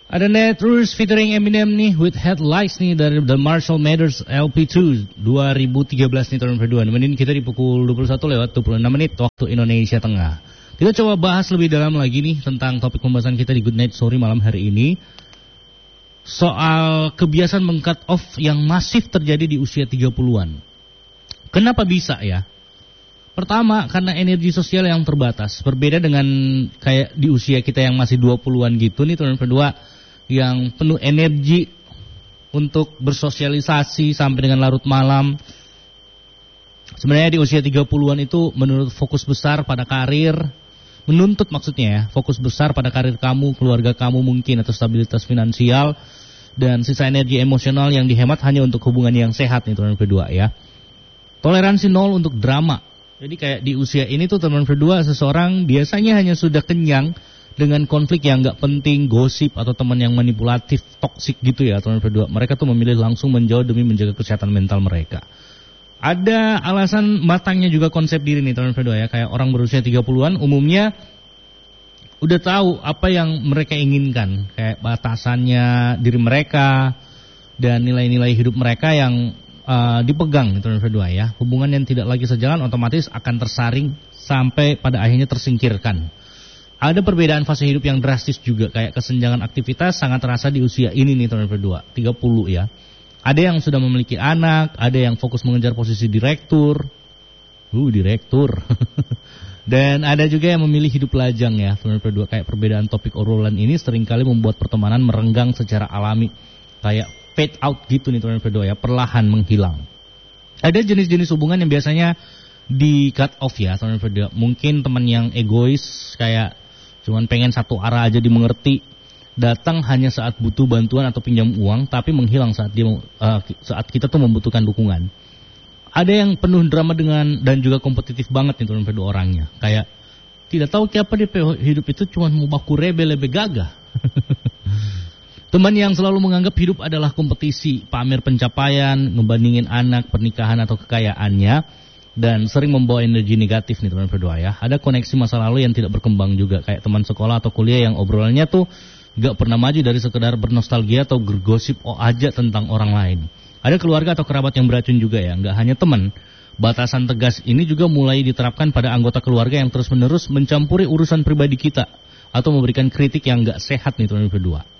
Ada Netrus featuring Eminem nih with Headlights nih dari The Marshall Mathers LP2 2013 nih tahun kedua. Nemenin kita di pukul 21:26 waktu Indonesia Tengah. Kita coba bahas lebih dalam lagi nih tentang topik pembahasan kita di Good Night Story malam hari ini. Soal kebiasaan meng-cut off yang masif terjadi di usia 30-an. Kenapa bisa ya? Pertama, karena energi sosial yang terbatas. Berbeda dengan kayak di usia kita yang masih 20-an gitu nih tahun kedua. Yang penuh energi untuk bersosialisasi sampai dengan larut malam. Sebenarnya di usia 30-an itu menurut fokus besar pada karir, menuntut maksudnya ya, fokus besar pada karir kamu, keluarga kamu mungkin, atau stabilitas finansial, dan sisa energi emosional yang dihemat hanya untuk hubungan yang sehat nih teman kedua ya. Toleransi nol untuk drama. Jadi kayak di usia ini tuh teman kedua, seseorang biasanya hanya sudah kenyang dengan konflik yang gak penting, gosip, atau teman yang manipulatif, toksik gitu ya teman kedua. Mereka tuh memilih langsung menjauh demi menjaga kesehatan mental mereka. Ada alasan matangnya juga konsep diri nih teman kedua ya. Kayak orang berusia 30-an umumnya udah tahu apa yang mereka inginkan. Kayak batasannya diri mereka dan nilai-nilai hidup mereka yang dipegang teman kedua ya. Hubungan yang tidak lagi sejalan otomatis akan tersaring sampai pada akhirnya tersingkirkan. Ada perbedaan fase hidup yang drastis juga, kayak kesenjangan aktivitas sangat terasa di usia ini nih teman kedua, 30 ya. Ada yang sudah memiliki anak, ada yang fokus mengejar posisi direktur. Direktur. Dan ada juga yang memilih hidup lajang ya, teman kedua. Kayak perbedaan topik obrolan ini seringkali membuat pertemanan merenggang secara alami. Kayak fade out gitu nih teman kedua ya, perlahan menghilang. Ada jenis-jenis hubungan yang biasanya di cut off ya teman kedua. Mungkin teman yang egois, kayak cuman pengen satu arah aja dimengerti, datang hanya saat butuh bantuan atau pinjam uang, tapi menghilang saat saat kita tuh membutuhkan dukungan. Ada yang penuh drama dan juga kompetitif banget nih teman kedua orangnya. Kayak tidak tahu kenapa di hidup itu cuma mau baku rebel-rebel gagah. Teman yang selalu menganggap hidup adalah kompetisi, pamer pencapaian, ngebandingin anak, pernikahan atau kekayaannya. Dan sering membawa energi negatif nih teman berdua ya. Ada koneksi masa lalu yang tidak berkembang juga. Kayak teman sekolah atau kuliah yang obrolannya tuh gak pernah maju dari sekedar bernostalgia atau bergosip aja tentang orang lain. Ada keluarga atau kerabat yang beracun juga ya. Gak hanya teman. Batasan tegas ini juga mulai diterapkan pada anggota keluarga yang terus menerus mencampuri urusan pribadi kita. Atau memberikan kritik yang gak sehat nih teman berdua.